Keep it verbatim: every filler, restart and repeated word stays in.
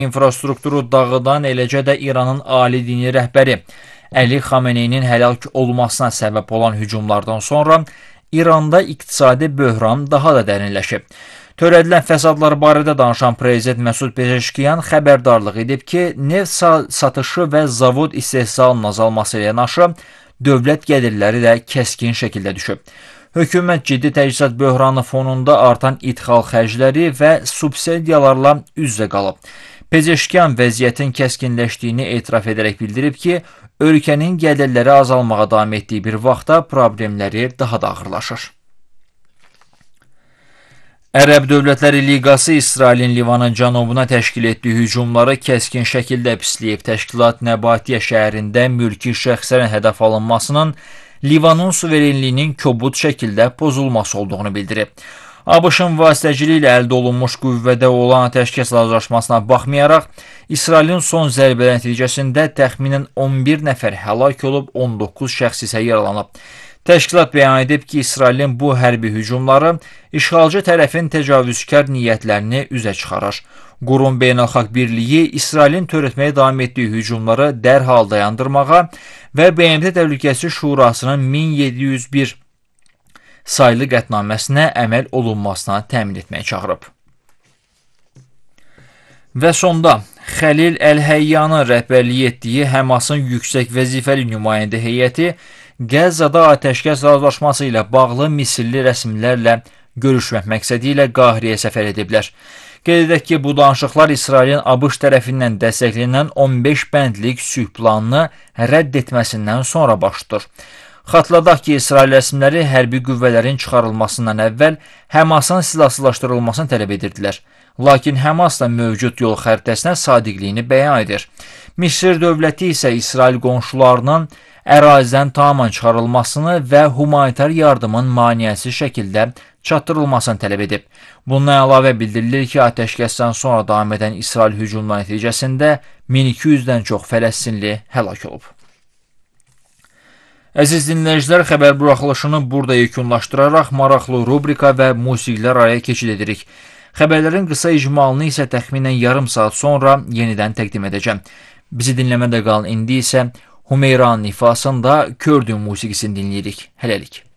infrastrukturu dağıdan, eləcə də İranın ali dini rəhbəri Əli Xameneyinin həlak olmasına səbəb olan hücumlardan sonra İranda iqtisadi böhran daha da dərinləşib. Törədilən fəsadlar barədə danışan prezident Məsud Pezeşkiyan xəbərdarlıq edib ki, neft satışı və zavod istehsalının azalması ilə yanaşı, dövlət gəlirləri də kəskin şəkildə düşüb. Hökumət ciddi təchizat böhranı fonunda artan idxal xərcləri və subsidiyalarla üz-üzə qalıb. Pezeşkiyan vəziyyətin kəskinləşdiyini etiraf edərək bildirib ki, ölkənin gəlirləri azalmağa davam etdiyi bir vaxtda problemləri daha da ağırlaşır. Ərəb Dövlətləri Liqası İsrailin Livanın cənubuna təşkil etdiyi hücumları kəskin şəkildə pisləyib. Təşkilat Nəbatiyyə şəhərində mülki şəxslərin hədəf alınmasının Livanın suverenliyinin kobud şəkildə pozulması olduğunu bildirib. ABŞ-ın vasitəçiliyi ilə əldə olunmuş qüvvədə olan atəşkəs razılaşmasına baxmayaraq, İsrailin son zərbələr nəticəsində təxminən on bir nəfər həlak olub, on doqquz şəxs isə yaralanıb. Təşkilat bəyan edib ki, İsrailin bu hərbi hücumları işğalcı tərəfin təcavüzkar niyyətlərini üzə çıxarır. Qurum Beynəlxalq Birliyi İsrailin törətməyə davam etdiyi hücumları dərhal dayandırmağa və B M T Təhlükəsizlik Şurasının min yeddi yüz bir saylı qətnaməsinə əməl olunmasına təmin etməyə çağırıb. Və sonda Xəlil Əl-Həyyanın rəhbərliyi etdiyi Həmasın yüksək vəzifəli nümayəndə heyəti Qəzzada atəşkəs razılaşması ilə bağlı Misirli rəsmilərlə görüşmək məqsədi ilə Qahirəyə səfər ediblər. Qeyd edək ki, bu danışıqlar İsrailin ABŞ tərəfindən dəstəklənən on beş bəndlik sülh planını rədd etməsindən sonra baş tutur. Xatırladaq ki, İsrail rəsmiləri hərbi qüvvələrin çıxarılmasından əvvəl Həmasın silahsızlaşdırılmasını tələb edirdilər. Lakin Həmas da mövcud yol xəritəsinə sadiqliyini bəyan edir. Misir dövləti isə İsrail qonşularının ərazidən tamam çıxarılmasını və humanitar yardımın maneəsiz şəkildə çatdırılmasını tələb edib. Bundan əlavə bildirilir ki, atəşkəsdən sonra davam edən İsrail hücumları nəticəsində min iki yüzdən çox Fələstinli həlak olub. Əziz dinləyicilər, xəbər buraxılışını burada yekunlaşdıraraq maraqlı rubrika və musiqilər araya keçid edirik. Xəbərlərin qısa icmalını isə təxminən yarım saat sonra yenidən təqdim edəcəm. Bizi dinləmədə qalın, indi isə Hümeyranın ifasında Kördün musiqisini dinləyirik. Hələlik.